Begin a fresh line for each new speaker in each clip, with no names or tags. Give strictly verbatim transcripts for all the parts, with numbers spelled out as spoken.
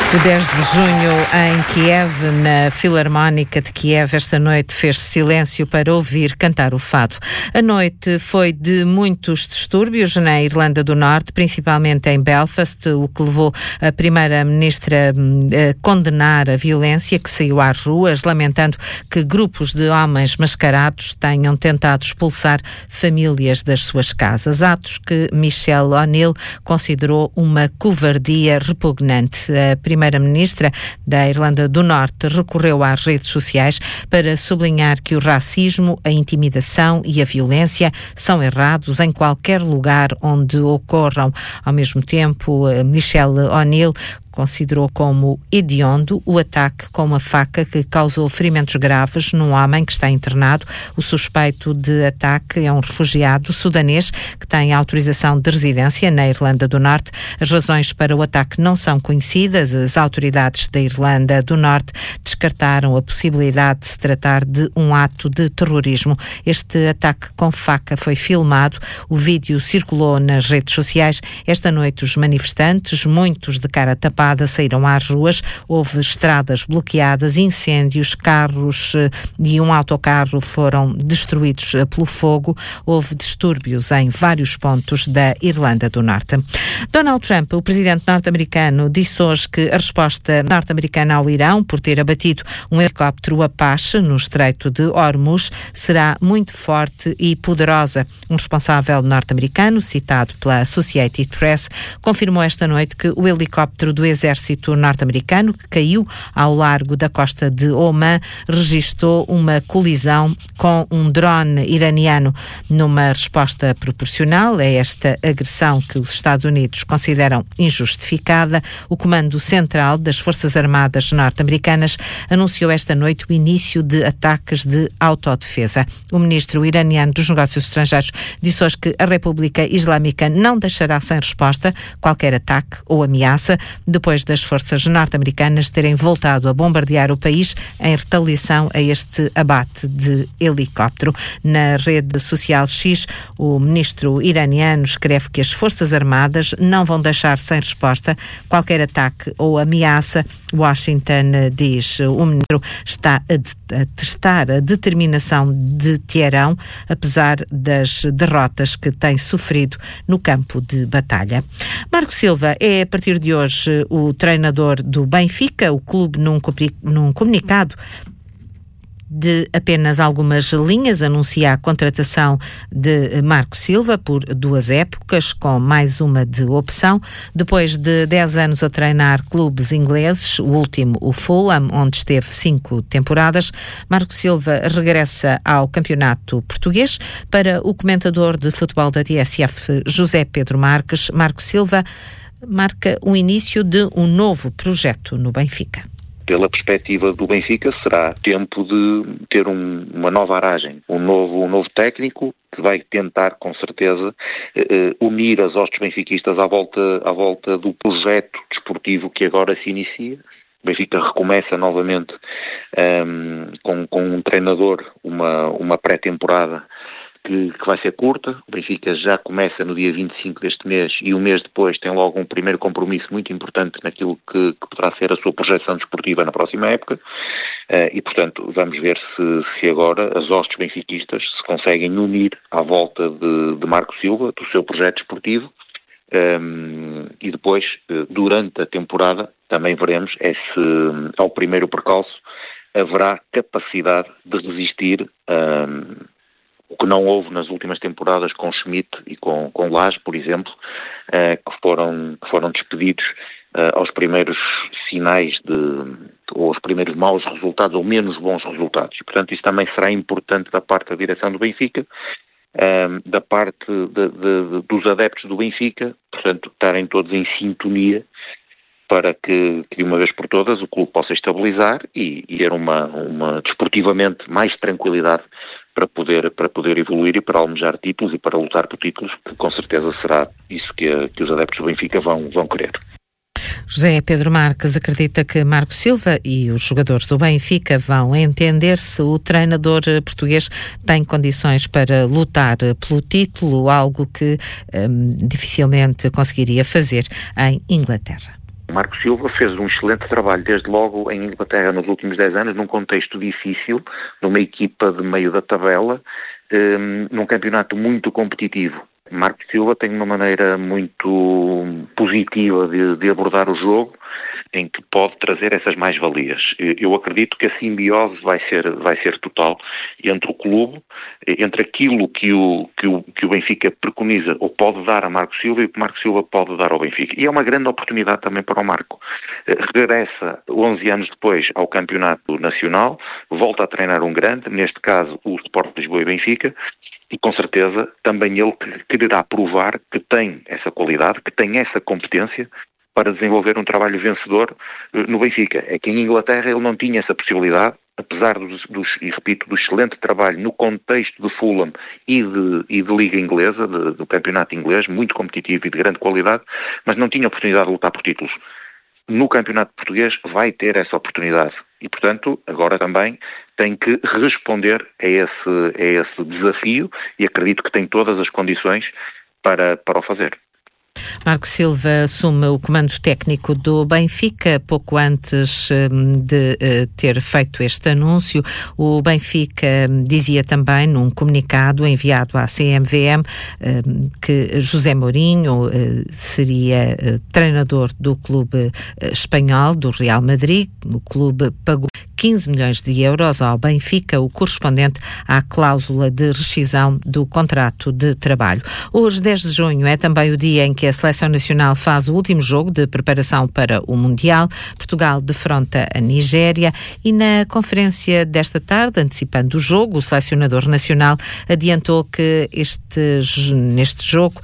O dez de junho, em Kiev, na Filarmónica de Kiev, esta noite fez silêncio para ouvir cantar o fado. A noite foi de muitos distúrbios na Irlanda do Norte, principalmente em Belfast, o que levou a primeira-ministra a condenar a violência que saiu às ruas, lamentando que grupos de homens mascarados tenham tentado expulsar famílias das suas casas. Atos que Michelle O'Neill considerou uma covardia repugnante. A primeira-ministra da Irlanda do Norte recorreu às redes sociais para sublinhar que o racismo, a intimidação e a violência são errados em qualquer lugar onde ocorram. Ao mesmo tempo, Michelle O'Neill considerou como hediondo o ataque com uma faca que causou ferimentos graves num homem que está internado. O suspeito de ataque é um refugiado sudanês que tem autorização de residência na Irlanda do Norte. As razões para o ataque não são conhecidas. As autoridades da Irlanda do Norte descartaram a possibilidade de se tratar de um ato de terrorismo. Este ataque com faca foi filmado. O vídeo circulou nas redes sociais. Esta noite os manifestantes, muitos de cara tapada, saíram às ruas, houve estradas bloqueadas, incêndios, carros e um autocarro foram destruídos pelo fogo. Houve distúrbios em vários pontos da Irlanda do Norte. Donald Trump, o presidente norte-americano, disse hoje que a resposta norte-americana ao Irão por ter abatido um helicóptero Apache no Estreito de Hormuz será muito forte e poderosa. Um responsável norte-americano, citado pela Associated Press, confirmou esta noite que o helicóptero do exército norte-americano, que caiu ao largo da costa de Oman, registou uma colisão com um drone iraniano. Numa resposta proporcional a esta agressão que os Estados Unidos consideram injustificada, o Comando Central das Forças Armadas norte-americanas anunciou esta noite o início de ataques de autodefesa. O ministro iraniano dos Negócios Estrangeiros disse hoje que a República Islâmica não deixará sem resposta qualquer ataque ou ameaça, depois das forças norte-americanas terem voltado a bombardear o país em retaliação a este abate de helicóptero. Na rede social X, o ministro iraniano escreve que as Forças Armadas não vão deixar sem resposta qualquer ataque ou ameaça. Washington diz o ministro está a, de, a testar a determinação de Teherão, apesar das derrotas que tem sofrido no campo de batalha. Marco Silva é, a partir de hoje, o treinador do Benfica. O clube, num, num comunicado de apenas algumas linhas, anuncia a contratação de Marco Silva por duas épocas, com mais uma de opção. Depois de dez anos a treinar clubes ingleses, o último o Fulham, onde esteve cinco temporadas, Marco Silva regressa ao campeonato português. Para o comentador de futebol da T S F, José Pedro Marques, Marco Silva marca o início de um novo projeto no Benfica.
Pela perspectiva do Benfica, será tempo de ter um, uma nova aragem, um novo, um novo técnico que vai tentar, com certeza, eh, unir as hostes benfiquistas à volta, à volta do projeto desportivo que agora se inicia. O Benfica recomeça novamente um, com, com um treinador, uma, uma pré-temporada que, que vai ser curta. O Benfica já começa no dia vinte e cinco deste mês e um mês depois tem logo um primeiro compromisso muito importante naquilo que, que poderá ser a sua projeção desportiva na próxima época. Uh, e, portanto, vamos ver se, se agora as hostes benfiquistas se conseguem unir à volta de, de Marco Silva, do seu projeto desportivo. Um, e depois, durante a temporada, também veremos é se, ao primeiro percalço, haverá capacidade de resistir um, o que não houve nas últimas temporadas com Schmidt e com, com Lage, por exemplo, uh, que, foram, que foram despedidos uh, aos primeiros sinais de, ou aos primeiros maus resultados ou menos bons resultados. E, portanto, isso também será importante da parte da direção do Benfica, um, da parte de, de, de, dos adeptos do Benfica, portanto, estarem todos em sintonia para que, que de uma vez por todas o clube possa estabilizar e, e ter uma, uma, desportivamente, mais tranquilidade para poder, para poder evoluir e para almejar títulos e para lutar por títulos, que com certeza será isso que, que os adeptos do Benfica vão, vão querer.
José Pedro Marques acredita que Marco Silva e os jogadores do Benfica vão entender se o treinador português tem condições para lutar pelo título, algo que hum, dificilmente conseguiria fazer em Inglaterra.
Marco Silva fez um excelente trabalho, desde logo em Inglaterra nos últimos dez anos, num contexto difícil, numa equipa de meio da tabela, um, num campeonato muito competitivo. Marco Silva tem uma maneira muito positiva de, de abordar o jogo, em que pode trazer essas mais-valias. Eu acredito que a simbiose vai ser, vai ser total entre o clube, entre aquilo que o, que, o, que o Benfica preconiza ou pode dar a Marco Silva e o que Marco Silva pode dar ao Benfica. E é uma grande oportunidade também para o Marco. Regressa onze anos depois ao Campeonato Nacional, volta a treinar um grande, neste caso o Sport Lisboa e Benfica, e com certeza também ele quererá provar que tem essa qualidade, que tem essa competência para desenvolver um trabalho vencedor no Benfica. É que em Inglaterra ele não tinha essa possibilidade, apesar dos, dos e repito, do excelente trabalho no contexto de Fulham e de, e de Liga Inglesa, de, do campeonato inglês, muito competitivo e de grande qualidade, mas não tinha oportunidade de lutar por títulos. No campeonato português vai ter essa oportunidade e, portanto, agora também tem que responder a esse, a esse desafio e acredito que tem todas as condições para, para o fazer.
Marco Silva assume o comando técnico do Benfica pouco antes de uh, ter feito este anúncio. O Benfica dizia também num comunicado enviado à C M V M uh, que José Mourinho uh, seria uh, treinador do clube uh, espanhol, do Real Madrid. O clube pagou quinze milhões de euros ao Benfica, o correspondente à cláusula de rescisão do contrato de trabalho. Hoje, dez de junho, é também o dia em que a Seleção Nacional faz o último jogo de preparação para o Mundial. Portugal defronta a Nigéria e na conferência desta tarde, antecipando o jogo, o selecionador nacional adiantou que este, neste jogo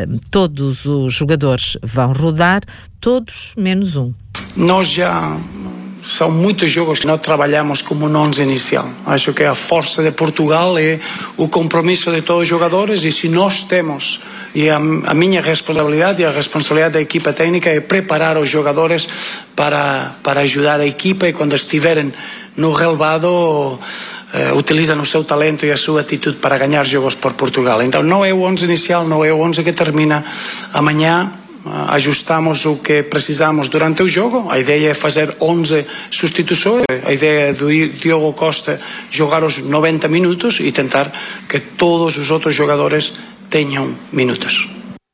todos os jogadores vão rodar, todos menos um.
Nós já... São muitos jogos que nós trabalhamos como um onze inicial. Acho que a força de Portugal é o compromisso de todos os jogadores e se nós temos, e a, a minha responsabilidade e a responsabilidade da equipa técnica é preparar os jogadores para, para ajudar a equipa e quando estiverem no relevado uh, utilizam o seu talento e a sua atitude para ganhar jogos por Portugal. Então não é o onze inicial, não é o onze que termina amanhã. Ajustamos o que precisamos durante o jogo. A ideia é fazer onze substituições. A ideia é do Diogo Costa jogar os noventa minutos e tentar que todos os outros jogadores tenham minutos.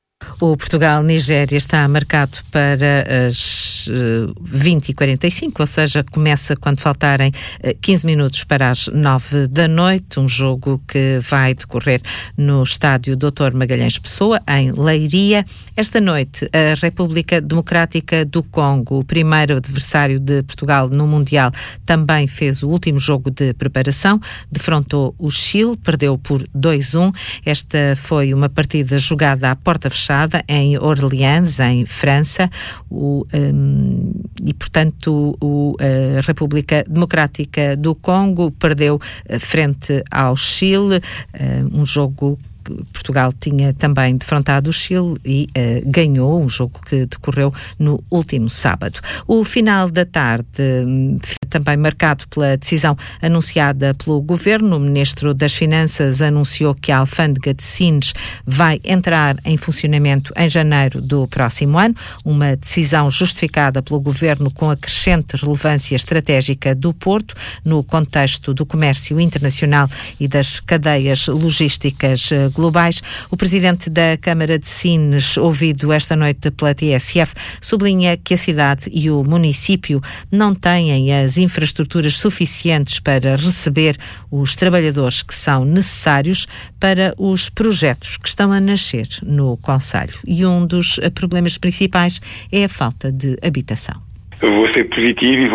O Portugal-Nigéria está marcado para as vinte e quarenta e cinco, ou seja, começa quando faltarem quinze minutos para as nove da noite, um jogo que vai decorrer no estádio doutor Magalhães Pessoa, em Leiria. Esta noite, a República Democrática do Congo, o primeiro adversário de Portugal no Mundial, também fez o último jogo de preparação, defrontou o Chile, perdeu por dois a um. Esta foi uma partida jogada à porta fechada, em Orleans, em França, o, um, e portanto o, a República Democrática do Congo perdeu frente ao Chile, um jogo que Portugal tinha também defrontado o Chile e uh, ganhou, um jogo que decorreu no último sábado. O final da tarde um, também marcado pela decisão anunciada pelo Governo. O Ministro das Finanças anunciou que a Alfândega de Sines vai entrar em funcionamento em janeiro do próximo ano, uma decisão justificada pelo Governo com a crescente relevância estratégica do Porto no contexto do comércio internacional e das cadeias logísticas globais. O Presidente da Câmara de Sines, ouvido esta noite pela T S F, sublinha que a cidade e o município não têm as infraestruturas suficientes para receber os trabalhadores que são necessários para os projetos que estão a nascer no concelho. E um dos problemas principais é a falta de habitação.
Eu vou ser positivo e vou